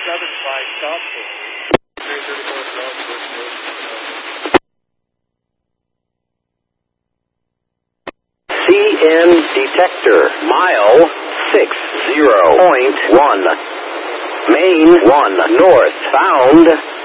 stop. CN detector, mile 60.1. Main 1 north, found